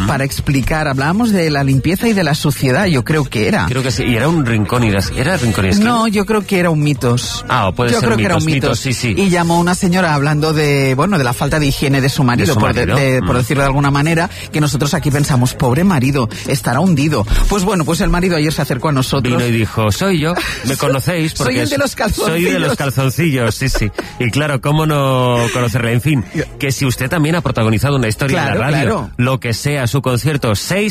para explicar. Hablábamos de la limpieza y de la suciedad, yo creo que era. Creo que sí, y era un rincón y ¿era rincón y esquina? No, yo creo que era un mitos. Ah, o puede yo ser creo mitos, que era un mitos. sí. Y llamó una señora hablando de la falta de higiene de su marido, por decirlo de alguna manera, que nosotros aquí pensamos, pobre marido, estará hundido. Pues bueno, pues el marido ayer se acercó a nosotros. Vino y dijo, soy yo, me conocéis porque soy el de los calzoncillos. Soy de los calzoncillos, sí. Y claro, ¿cómo no conocerle? En fin, que si usted también ha protagonizado una historia en la radio, lo que sea su concierto,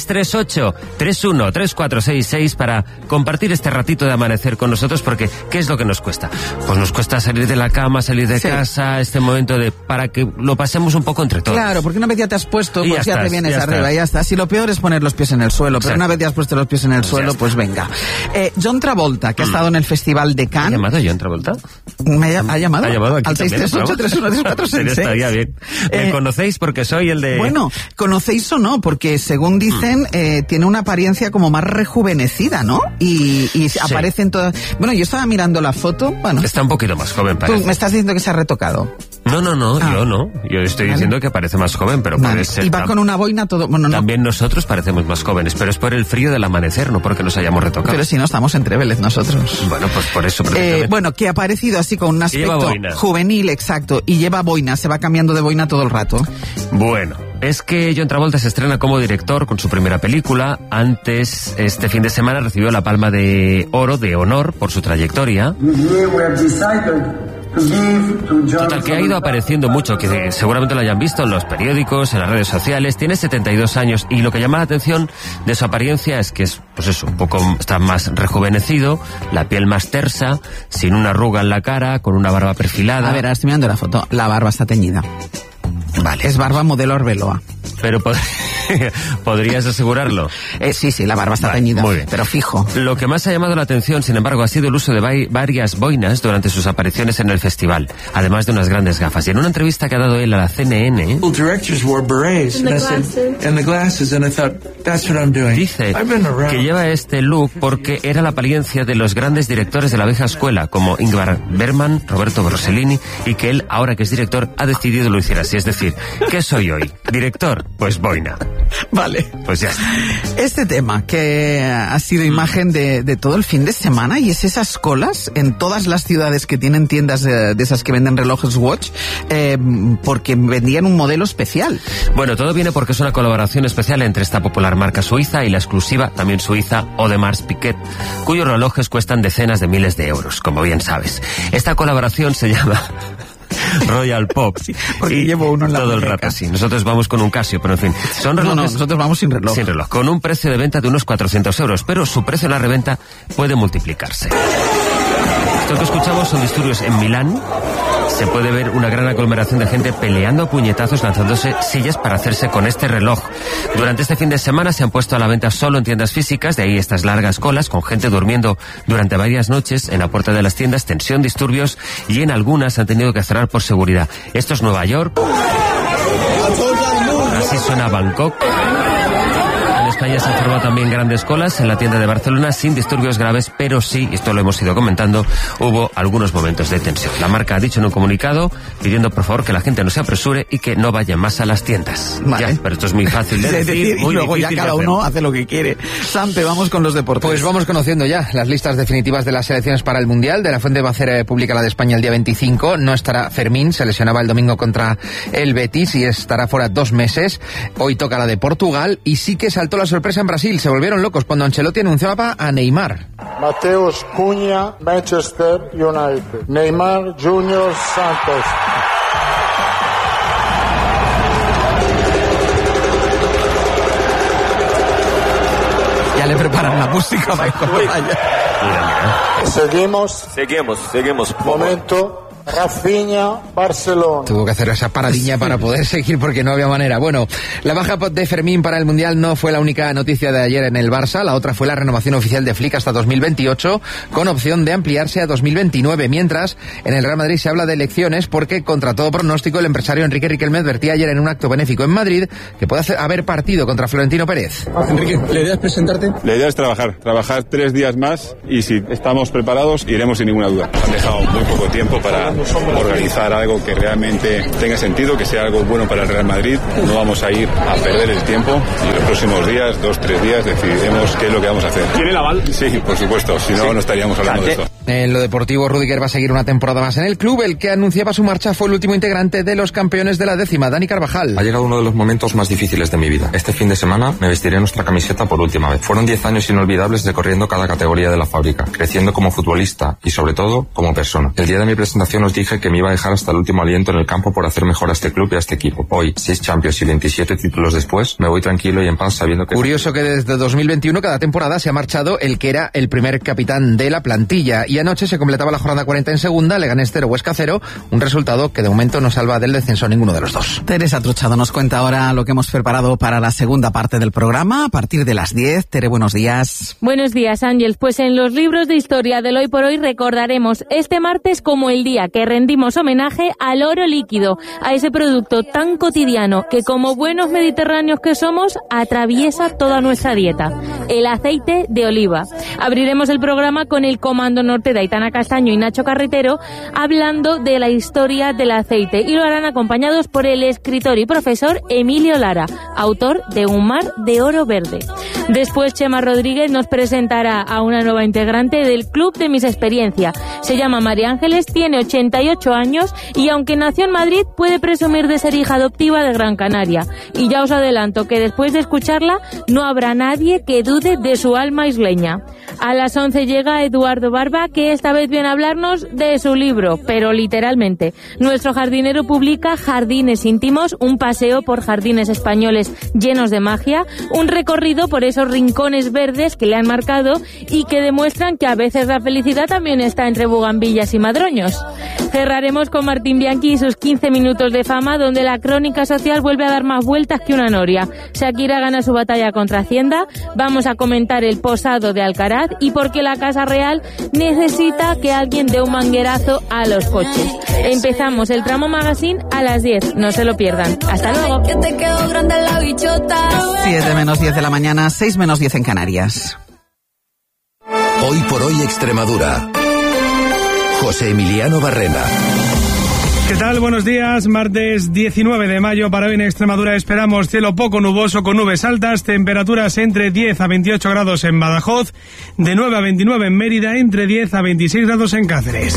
638-313466 para compartir este ratito de amanecer con nosotros, porque ¿qué es lo que nos cuesta? Pues nos cuesta salir de la cama, salir de casa, este momento para que lo pasemos un poco entre todos. Claro, porque una vez ya te has puesto, pues ya te vienes arriba, ya está. Si lo peor es poner los pies en el suelo, pero una vez ya has puesto los pies en el suelo, pues venga. John Travolta, que ha estado en el Festival de Cannes. ¿Ha llamado John Travolta? ¿Ha llamado? ¿Ha llamado aquí al 638-313466? Estaría bien. ¿Me conocéis porque soy el de...? Bueno, conocéis o no, porque según dicen, tiene una apariencia como más rejuvenecida, ¿no? Y aparecen todas... Bueno, yo estaba mirando la foto, bueno... Está un poquito más joven, parece. Tú me estás diciendo que se ha retocado. No, yo no. Yo estoy diciendo que parece más joven, pero puede ser... Y va con una boina todo... Bueno, también nosotros parecemos más jóvenes, pero es por el frío del amanecer, no porque nos hayamos retocado. Pero si no, estamos entre Vélez nosotros. Bueno, pues por eso... bueno, que ha aparecido así con un aspecto juvenil, exacto, y lleva boina, se va cambiando de boina todo el rato. Bueno, es que John Travolta se estrena como director con su primera película. Antes, este fin de semana, recibió la Palma de Oro de honor por su trayectoria. Total, que ha ido apareciendo mucho, que seguramente lo hayan visto en los periódicos, en las redes sociales. Tiene 72 años y lo que llama la atención de su apariencia es que es, pues eso, un poco, está más rejuvenecido, la piel más tersa, sin una arruga en la cara, con una barba perfilada. A ver, ahora estoy mirando la foto, la barba está teñida. Vale. Es barba modelo Arbeloa. Pero ¿podrías asegurarlo? Sí, la barba está teñida, muy bien. Pero fijo. Lo que más ha llamado la atención, sin embargo, ha sido el uso de varias boinas durante sus apariciones en el festival, además de unas grandes gafas. Y en una entrevista que ha dado él a la CNN, dice que lleva este look porque era la apariencia de los grandes directores de la vieja escuela, como Ingmar Bergman, Roberto Rossellini, y que él, ahora que es director, ha decidido lo hiciera así. Es decir, ¿qué soy hoy? ¿Director? Pues boina. Vale. Pues ya está. Este tema que ha sido imagen de todo el fin de semana, y es esas colas en todas las ciudades que tienen tiendas de esas que venden relojes Watch, porque vendían un modelo especial. Bueno, todo viene porque es una colaboración especial entre esta popular marca suiza y la exclusiva, también suiza, Audemars Piguet, cuyos relojes cuestan decenas de miles de euros, como bien sabes. Esta colaboración se llama Royal Pop. Sí, porque llevo uno en la todo el rato, sí. Nosotros vamos con un Casio, pero en fin. Son relojes, no, nosotros vamos sin reloj. Sin reloj, con un precio de venta de unos 400 euros, pero su precio en la reventa puede multiplicarse. Esto que escuchamos son disturbios en Milán. Se puede ver una gran aglomeración de gente peleando a puñetazos, lanzándose sillas para hacerse con este reloj. Durante este fin de semana se han puesto a la venta solo en tiendas físicas, de ahí estas largas colas, con gente durmiendo durante varias noches en la puerta de las tiendas, tensión, disturbios, y en algunas han tenido que cerrar por seguridad. Esto es Nueva York. Así suena Bangkok. En España se han formado también grandes colas en la tienda de Barcelona sin disturbios graves, pero sí, esto lo hemos ido comentando, hubo algunos momentos de tensión. La marca ha dicho en un comunicado pidiendo por favor que la gente no se apresure y que no vaya más a las tiendas. Vale. Ya, pero esto es muy fácil de decir, muy y luego ya cada uno hace lo que quiere. Sampe, vamos con los deportes. Pues vamos conociendo ya las listas definitivas de las selecciones para el Mundial. De la Fuente va a hacer pública la de España el día 25. No estará Fermín, se lesionaba el domingo contra el Betis y estará fuera 2 meses. Hoy toca la de Portugal y sí que saltó la sorpresa en Brasil. Se volvieron locos cuando Ancelotti anunció a Neymar. Mateus Cunha, Manchester United. Neymar Junior Santos. Ya le preparan la música para que vaya. Seguimos. Momento. Rafinha, Barcelona. Tuvo que hacer esa paradilla para poder seguir porque no había manera. Bueno, la baja de Fermín para el Mundial no fue la única noticia de ayer en el Barça. La otra fue la renovación oficial de Flick hasta 2028 con opción de ampliarse a 2029. Mientras, en el Real Madrid se habla de elecciones porque, contra todo pronóstico, el empresario Enrique Riquelme advertía ayer en un acto benéfico en Madrid que puede haber partido contra Florentino Pérez. Enrique, ¿la idea es presentarte? La idea es trabajar 3 días más y si estamos preparados iremos sin ninguna duda. Han dejado muy poco tiempo para organizar algo que realmente tenga sentido, que sea algo bueno para el Real Madrid. No vamos a ir a perder el tiempo y los próximos días, 2-3 días, decidiremos qué es lo que vamos a hacer. ¿Tiene el aval? Sí, por supuesto, si no, no estaríamos hablando de esto. En lo deportivo, Rüdiger va a seguir una temporada más en el club. El que anunciaba su marcha fue el último integrante de los campeones de la 10ª, Dani Carvajal. Ha llegado uno de los momentos más difíciles de mi vida. Este fin de semana me vestiré nuestra camiseta por última vez. Fueron 10 años inolvidables recorriendo cada categoría de la fábrica, creciendo como futbolista y sobre todo como persona. El día de mi presentación os dije que me iba a dejar hasta el último aliento en el campo por hacer mejor a este club y a este equipo. Hoy, 6 Champions y 27 títulos después, me voy tranquilo y en paz sabiendo que... Curioso que desde 2021 cada temporada se ha marchado el que era el primer capitán de la plantilla, y anoche se completaba la jornada 40 en segunda, Leganés 0, Huesca 0, un resultado que de momento no salva del descenso a ninguno de los dos. Teresa Truchado nos cuenta ahora lo que hemos preparado para la segunda parte del programa a partir de las 10. Tere, buenos días. Buenos días, Ángel. Pues en los libros de historia del Hoy por Hoy recordaremos este martes como el día que rendimos homenaje al oro líquido, a ese producto tan cotidiano que como buenos mediterráneos que somos atraviesa toda nuestra dieta, el aceite de oliva. Abriremos el programa con el Comando Norte de Aitana Castaño y Nacho Carretero hablando de la historia del aceite, y lo harán acompañados por el escritor y profesor Emilio Lara, autor de Un mar de oro verde. Después Chema Rodríguez nos presentará a una nueva integrante del Club de Mis Experiencias. Se llama María Ángeles, tiene 88 años y aunque nació en Madrid puede presumir de ser hija adoptiva de Gran Canaria. Y ya os adelanto que después de escucharla no habrá nadie que dude de su alma isleña. A las 11 llega Eduardo Barba, que esta vez viene a hablarnos de su libro, pero literalmente. Nuestro jardinero publica Jardines íntimos, un paseo por jardines españoles llenos de magia, un recorrido por esos rincones verdes que le han marcado y que demuestran que a veces la felicidad también está entre bugambillas y madroños. Cerraremos con Martín Bianchi y sus 15 minutos de fama, donde la crónica social vuelve a dar más vueltas que una noria. Shakira gana su batalla contra Hacienda, vamos a comentar el posado de Alcaraz y por qué la Casa Real necesita que alguien dé un manguerazo a los coches. Empezamos el Tramo Magazine a las 10, no se lo pierdan. Hasta luego. 7 menos 10 de la mañana, 6 menos 10 en Canarias. Hoy por hoy Extremadura. José Emiliano Barrena. ¿Qué tal? Buenos días. Martes 19 de mayo. Para hoy en Extremadura esperamos cielo poco nuboso con nubes altas, temperaturas entre 10 a 28 grados en Badajoz, de 9 a 29 en Mérida, entre 10 a 26 grados en Cáceres.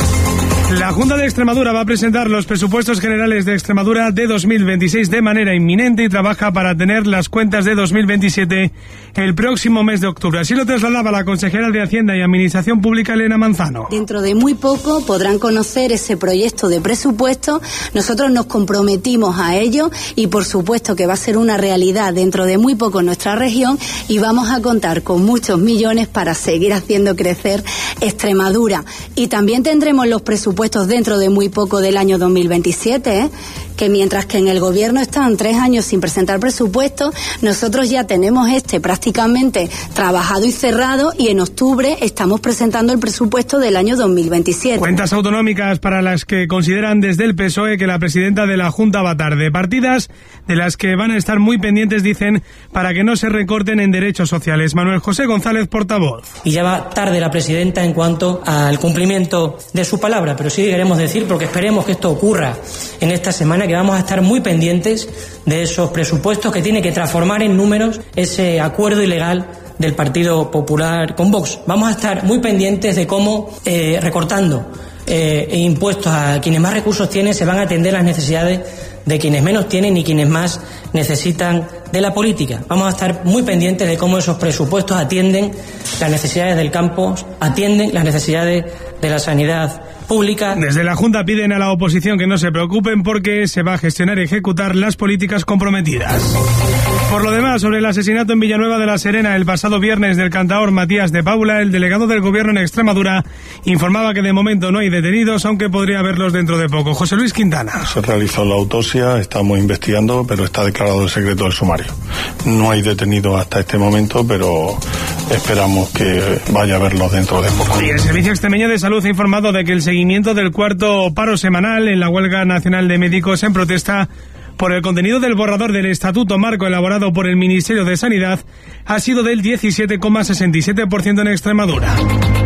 La Junta de Extremadura va a presentar los presupuestos generales de Extremadura de 2026 de manera inminente y trabaja para tener las cuentas de 2027 el próximo mes de octubre. Así lo trasladaba la consejera de Hacienda y Administración Pública, Elena Manzano. Dentro de muy poco podrán conocer ese proyecto de presupuesto. Nosotros nos comprometimos a ello y por supuesto que va a ser una realidad dentro de muy poco en nuestra región y vamos a contar con muchos millones para seguir haciendo crecer Extremadura. Y también tendremos los presupuestos dentro de muy poco del año 2027, que mientras que en el gobierno están 3 años sin presentar presupuestos, nosotros ya tenemos prácticamente trabajado y cerrado y en octubre estamos presentando el presupuesto del año 2027. Cuentas autonómicas para las que consideran desde el PSOE que la presidenta de la Junta va tarde. Partidas de las que van a estar muy pendientes, dicen, para que no se recorten en derechos sociales. Manuel José González, portavoz. Y ya va tarde la presidenta en cuanto al cumplimiento de su palabra, pero sí queremos decir, porque esperemos que esto ocurra en esta semana, que vamos a estar muy pendientes de esos presupuestos que tiene que transformar en números ese acuerdo ilegal del Partido Popular con Vox. Vamos a estar muy pendientes de cómo recortando impuestos a quienes más recursos tienen se van a atender las necesidades de quienes menos tienen y quienes más necesitan de la política. Vamos a estar muy pendientes de cómo esos presupuestos atienden las necesidades del campo, atienden las necesidades de la sanidad pública. Desde la Junta piden a la oposición que no se preocupen porque se va a gestionar y ejecutar las políticas comprometidas. Por lo demás, sobre el asesinato en Villanueva de la Serena el pasado viernes del cantaor Matías de Paula, el delegado del Gobierno en Extremadura informaba que de momento no hay detenidos, aunque podría haberlos dentro de poco. José Luis Quintana. Se realizó la autopsia, estamos investigando, pero está declarado el secreto del sumario. No hay detenidos hasta este momento, pero esperamos que vaya a haberlos dentro de poco. Y el Servicio Extremeño de Salud ha informado de que el seguimiento del cuarto paro semanal en la huelga nacional de médicos en protesta por el contenido del borrador del Estatuto Marco elaborado por el Ministerio de Sanidad ha sido del 17,67% en Extremadura.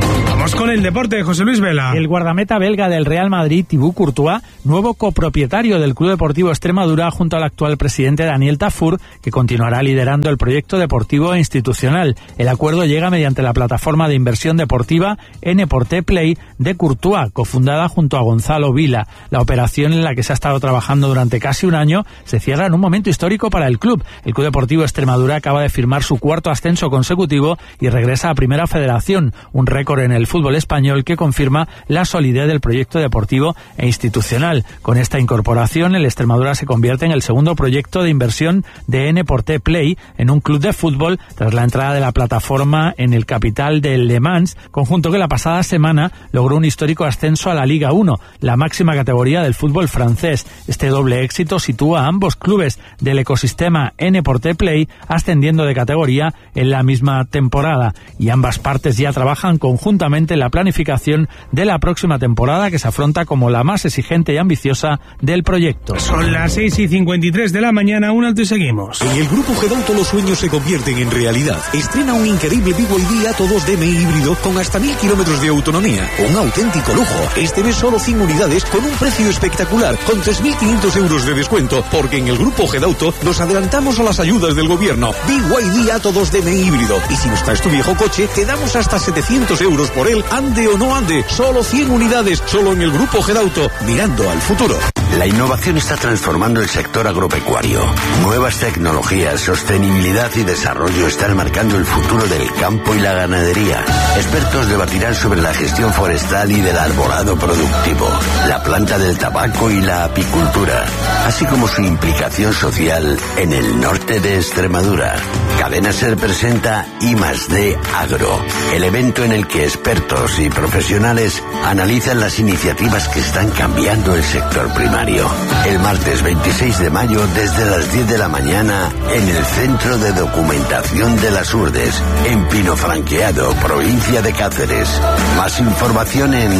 Vamos con el deporte de José Luis Vela. El guardameta belga del Real Madrid, Thibaut Courtois, nuevo copropietario del Club Deportivo Extremadura junto al actual presidente Daniel Tafur, que continuará liderando el proyecto deportivo e institucional. El acuerdo llega mediante la plataforma de inversión deportiva NPorté Play de Courtois, cofundada junto a Gonzalo Vila. La operación, en la que se ha estado trabajando durante casi un año, se cierra en un momento histórico para el club. El Club Deportivo Extremadura acaba de firmar su cuarto ascenso consecutivo y regresa a Primera Federación, un récord en el fútbol español que confirma la solidez del proyecto deportivo e institucional. Con esta incorporación, el Extremadura se convierte en el segundo proyecto de inversión de NPorté Play en un club de fútbol tras la entrada de la plataforma en el capital del Le Mans, conjunto que la pasada semana logró un histórico ascenso a la Liga 1, la máxima categoría del fútbol francés. Este doble éxito sitúa a ambos clubes del ecosistema NPorté Play ascendiendo de categoría en la misma temporada, y ambas partes ya trabajan conjuntamente en la planificación de la próxima temporada, que se afronta como la más exigente y ambiciosa del proyecto. Son las 6:53 de la mañana, un alto y seguimos. En el Grupo Gedauto los sueños se convierten en realidad. Estrena un increíble BYD Atto 2 DMI híbrido con hasta 1000 kilómetros de autonomía. Un auténtico lujo. Este mes solo 100 unidades con un precio espectacular, con 3.500 euros de descuento, porque en el Grupo Gedauto nos adelantamos a las ayudas del gobierno. BYD Atto 2 DMI híbrido. Y si nos traes tu viejo coche, te damos hasta 700 euros por él, ande o no ande. Solo 100 unidades, solo en el Grupo Gedauto, mirando al futuro. La innovación está transformando el sector agropecuario. Nuevas tecnologías, sostenibilidad y desarrollo están marcando el futuro del campo y la ganadería. Expertos debatirán sobre la gestión forestal y del arbolado productivo, la planta del tabaco y la apicultura, así como su implicación social en el norte de Extremadura. Cadena Ser presenta I+D Agro, el evento en el que expertos y profesionales analizan las iniciativas que están cambiando el sector primario. El martes 26 de mayo desde las 10 de la mañana en el Centro de Documentación de las Urdes, en Pino Franqueado, provincia de Cáceres. Más información en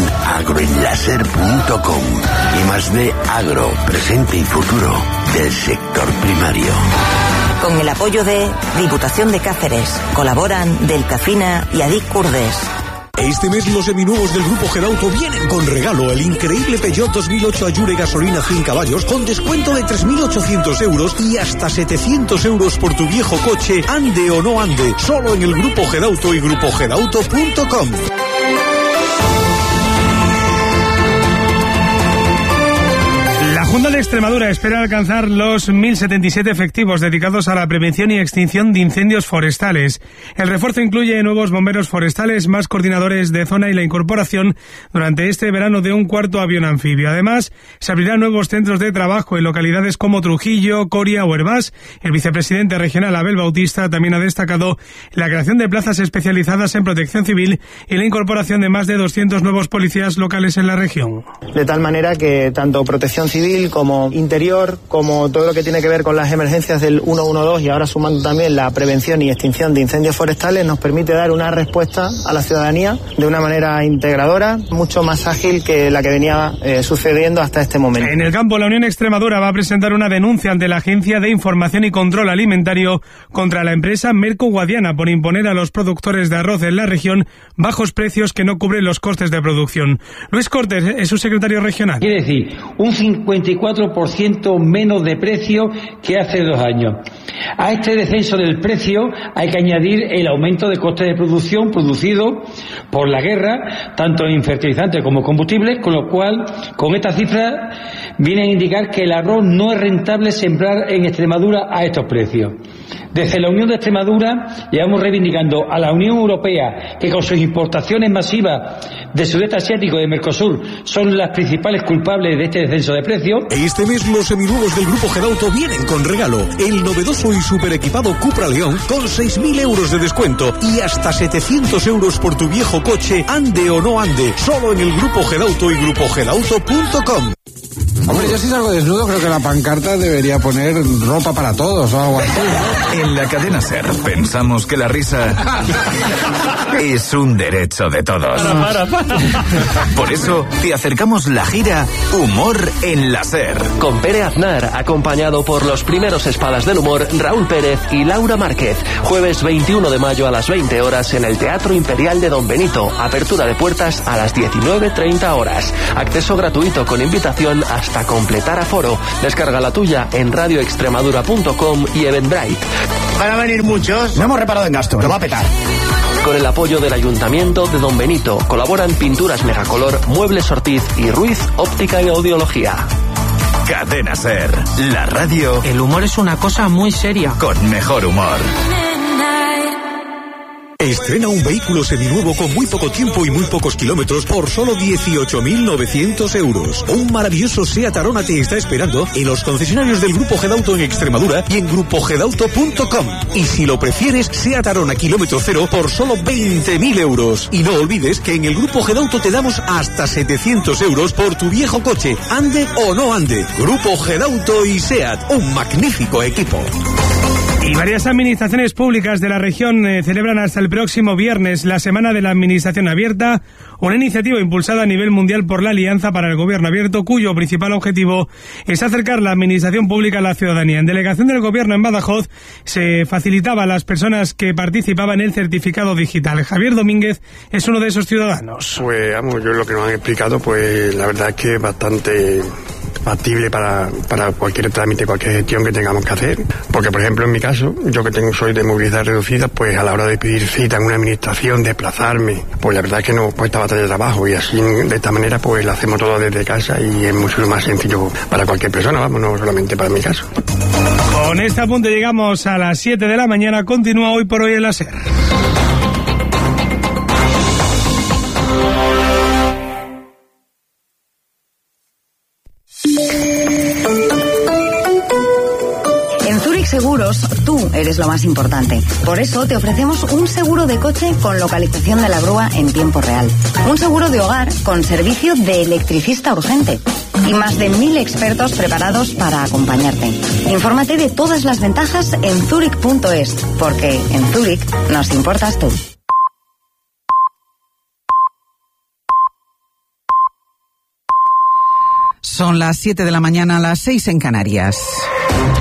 agroenlaser.com. I+D Agro, presente y futuro del sector primario. Con el apoyo de Diputación de Cáceres, colaboran Delcafina y Adic Curdes. Este mes los seminuevos del Grupo Gedauto vienen con regalo: el increíble Peugeot 2008 Allure gasolina 100 caballos con descuento de 3.800 euros y hasta 700 euros por tu viejo coche, ande o no ande, solo en el Grupo Gedauto y grupogedauto.com. La Junta de Extremadura espera alcanzar los 1.077 efectivos dedicados a la prevención y extinción de incendios forestales. El refuerzo incluye nuevos bomberos forestales, más coordinadores de zona y la incorporación durante este verano de un cuarto avión anfibio. Además, se abrirán nuevos centros de trabajo en localidades como Trujillo, Coria o Hervás. El vicepresidente regional Abel Bautista también ha destacado la creación de plazas especializadas en protección civil y la incorporación de más de 200 nuevos policías locales en la región. De tal manera que tanto protección civil como interior, como todo lo que tiene que ver con las emergencias del 112 y ahora sumando también la prevención y extinción de incendios forestales, nos permite dar una respuesta a la ciudadanía de una manera integradora, mucho más ágil que la que venía sucediendo hasta este momento. En el campo, la Unión Extremadura va a presentar una denuncia ante la Agencia de Información y Control Alimentario contra la empresa Merco Guadiana por imponer a los productores de arroz en la región bajos precios que no cubren los costes de producción. Luis Cortés es su secretario regional. Quiere decir, un 54% menos de precio que hace 2 años. A este descenso del precio hay que añadir el aumento de costes de producción producido por la guerra, tanto en fertilizantes como combustibles, con lo cual, con esta cifra, viene a indicar que el arroz no es rentable sembrar en Extremadura a estos precios. Desde la Unión de Extremadura llevamos reivindicando a la Unión Europea, que con sus importaciones masivas de Sudeste Asiático y de Mercosur son las principales culpables de este descenso de precios. Este mes los seminuevos del Grupo Gedauto vienen con regalo: el novedoso y super equipado Cupra León con 6.000 euros de descuento y hasta 700 euros por tu viejo coche, ande o no ande, solo en el Grupo Gedauto y grupogedauto.com. Hombre, yo si salgo desnudo creo que la pancarta debería poner ropa para todos o algo así. En la cadena SER pensamos que la risa es un derecho de todos. Para. Por eso te acercamos la gira Humor en la SER. Con Pere Aznar, acompañado por los primeros espadas del humor, Raúl Pérez y Laura Márquez. Jueves 21 de mayo a las 20 horas en el Teatro Imperial de Don Benito. Apertura de puertas a las 19:30 horas. Acceso gratuito con invitación hasta completar aforo. Descarga la tuya en radioextremadura.com y Eventbrite. Van a venir muchos. No hemos reparado en gasto. Lo va a petar. Con el apoyo del Ayuntamiento de Don Benito colaboran Pinturas Megacolor, Muebles Ortiz y Ruiz Óptica y Audiología. Cadena SER, la radio. El humor es una cosa muy seria. Con mejor humor. Estrena un vehículo seminuevo con muy poco tiempo y muy pocos kilómetros por solo 18.900 euros. Un maravilloso Seat Arona te está esperando en los concesionarios del Grupo Gedauto en Extremadura y en grupogedauto.com. Y si lo prefieres, Seat Arona kilómetro cero por solo 20.000 euros. Y no olvides que en el Grupo Gedauto te damos hasta 700 euros por tu viejo coche, ande o no ande. Grupo Gedauto y Seat, un magnífico equipo. Y varias administraciones públicas de la región celebran hasta el próximo viernes la Semana de la Administración Abierta, una iniciativa impulsada a nivel mundial por la Alianza para el Gobierno Abierto, cuyo principal objetivo es acercar la administración pública a la ciudadanía. En delegación del Gobierno en Badajoz se facilitaba a las personas que participaban el certificado digital. Javier Domínguez es uno de esos ciudadanos. Pues vamos, yo lo que nos han explicado, pues la verdad es que es bastante factible para cualquier trámite, cualquier gestión que tengamos que hacer, porque por ejemplo en mi caso, yo que soy de movilidad reducida, pues a la hora de pedir cita en una administración, desplazarme, pues la verdad es que nos cuesta bastante trabajo y así de esta manera pues lo hacemos todo desde casa y es mucho más sencillo para cualquier persona, vamos, no solamente para mi caso. Con este apunte llegamos a las 7 de la mañana, continúa Hoy por Hoy en la SER. En Zurich Seguros, tú eres lo más importante. Por eso te ofrecemos un seguro de coche con localización de la grúa en tiempo real. Un seguro de hogar con servicio de electricista urgente. Y más de 1.000 expertos preparados para acompañarte. Infórmate de todas las ventajas en Zurich.es, porque en Zurich nos importas tú. Son las 7 de la mañana, las 6 en Canarias.